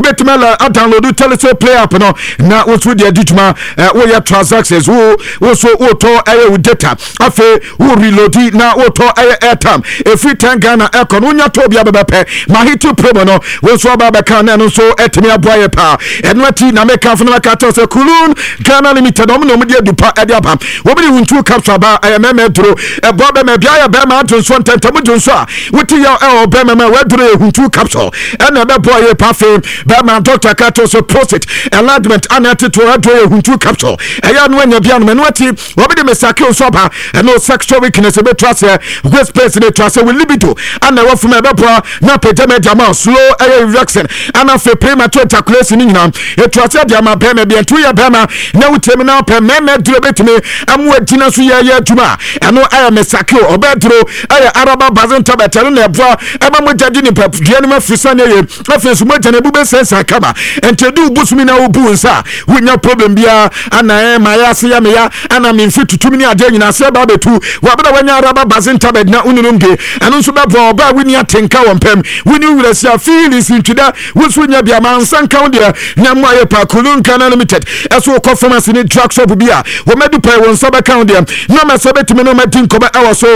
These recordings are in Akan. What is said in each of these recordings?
Ubetimela download Telesale Play app no na wosu de adituma wo ya transactions wo so to aye data afi wo reload na wo to aye airtime every 10 Ghana eco no nya to bia bebepe mahito promo no wo so aba beka na no so etimi aboye pa enwati na meka funa meka to se Kulun Ghana Limited no no de dupa e de aba wo bi huntu capture ba aye meme duro ebo be me bia ya be ma to so ntantam dun so a wuti ya e be me we duro huntu capture ena be boye pa fe be ma Dr. Kato so prostate enlargement anati to adro huntu capture eya no anya bia no enwati wo bi de mesake so ba no sexual weakness be trust waste space ne trust with libido ana wo fuma be po na pejama diama slow erection ana fe premature ejaculation ni nyina e trust diama be me bia tu ya be ma na wutemi na pe me duro betimi amu agina so ya adwuma eno aya mesake obedro aya araba bazin tabetero na eboa eba mo jagi ni papdua ni mafisa ne ye afesu mo jana bube sensa kama entedu busumi na obu nsa wonya problem bia ana ma ya se ya me ya ana me mfi tutumi ni ade nyina se ba betu wabeda wanya araba bazin tabed na ununumge eno nso bebo ba wini atenka wompem wini wurasia feelings intida wosunya bia mansan kawo dia nyamwa ye pa Kulun Ghana Limited eso performance ni drug shop bia wo medu pa won so be kawo dia na ma sabeti me no madin koba awoso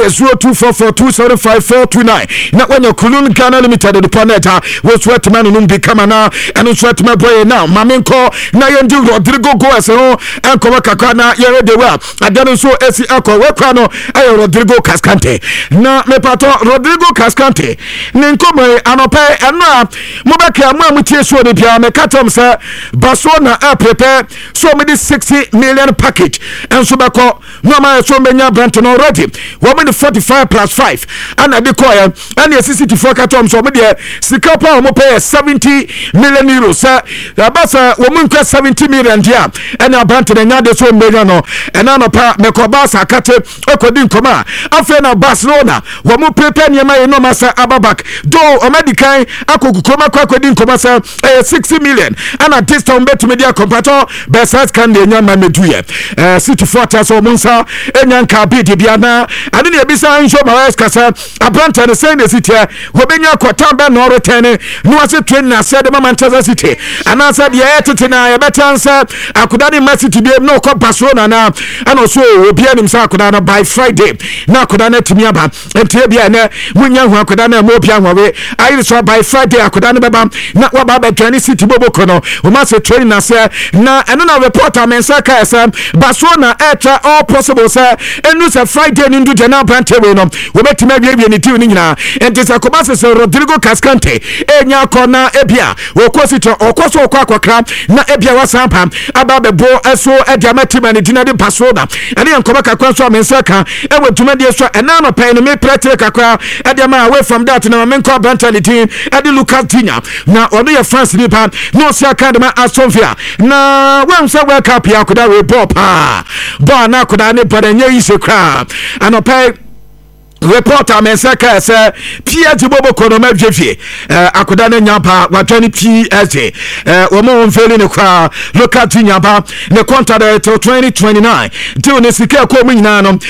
0244275429 na wanya Kulun Ghana Limited de planeta wo sweat man no bi kama na eno sweat me boy na mamenko na yendi Rodrigo Goes no enko kakwa na yere de wa adano so esi akọ we kwa no ayo Rodrigo Cascante na me pato Rodrigo Cascante ne nkomo anope eno mo beke amu tie so de bia me katom se Barcelona prepare so me 60 million package enso beko no ma so menya Branton already wo me 45 plus 5 ana de koya ana CCT4 katom so me de sikapa mo pay 70 million euros abasa wo mu nkwa 70 million dia ana Branton nya de so million no ena no pa me ko Barca kate ekodi nkoma afa na Barcelona wo mu prepare ne ma ye no masa ababak do o medican akokukoma kwa ekodi nkoma sa 60 million ana this time bet media compato besat kan de nya ma meduye city fortress so munsa enya nka bidi bia na ade ne bisa nso ma eskasa Abranta ne say ne city wo benya kwata be no return no ase train na said ma Manchester City ana said ye tete na ye betansa akuda ni Man City be no ko Barcelona na ana so obi anim sa akuda na by Friday na akuda na timi aba entie bia na munya hu akuda na mo bia nwawe ayi so by Friday akuda na beba na wa ba be train City boboko no o ma se train na say na eno na reporter mensa ka say Barcelona try all possible say enu say Friday ni ndu jana Abranta we no wo betime bia ni team ni nyina enti say ko ba se Rodrigo Cascante enya kona ebia wo kosito okoso okwa na ebia wasampa aba bebo eso ediama team ni dina de Barcelona ene yankoba kakwa so mensa ka ewe tumadi so ena no pen me prete kakwa ediama away from that na menko Abranta ni team edi Lucas Digne na ono ye France ni pa no sia kadema Aston Villa na wansa World Cup ya koda we ball pa ball na koda ne padenye yise kra anopai reporter mensaka say PSG bobo kono mabjefie akoda na nyapa watani PSG wo mo mfeli ne kwa lokati nyapa ne contract till 2029 till ne sika ko mu nyina no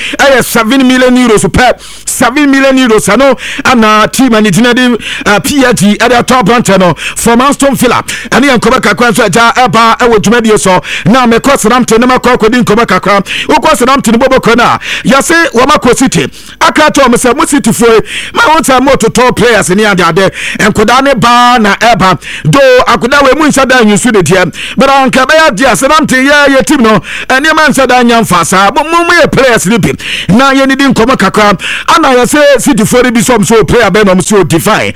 7 million euros per 7 million euros ano ana team ani dinadi PSG at top branch no from Aston Villa ani yankoba kakwa so ja eba ewo dwumadi so na me Southampton na makwa kodi nkoba kakwa wo Southampton bobo kono ya say wo makwa City aka to say mo City for ma want some to top players ni ade enkoda ne ba na eba do akoda we mu nsada nyusu de tie but anka be ya dia Southampton ye team no eni man nsada nya mfasa mo ye players ni bi na ye ni di nkoba kakwa ana ya say City for bi so player be no so define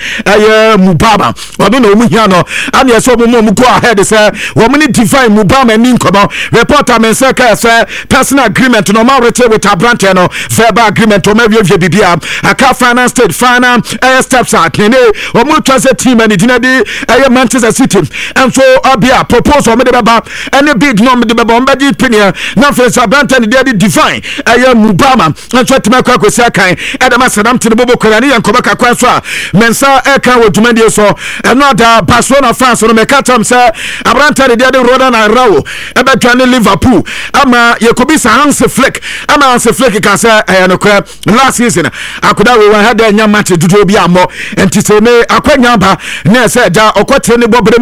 Mubama odo na omu hia no ana ya so mo go ahead say wo mo ni define Mubama ni nkoba reporter men say ka say personal agreement no ma rete with Abranta no verbal agreement o ma wie bibia aka finance state final steps at ne o mo transit team and dinadi Manchester City and so abia proposal me de baba any big no me de baba on bedi pinia na face Abranta ne dey define Mubama and so tema kwa kwesi akan edema Southampton bobo korani yankoba kakwa so a mensa eka wodumadi so another Barcelona fans no me katam say Abranta ne dey Rodan and Raul ebe twane Liverpool ama Yakobisa Hans Flick ama Hans Flick ka say no last season akoda we had nya match dudu obi ammo enti se me akwanya ba na se ja okotre ne bobre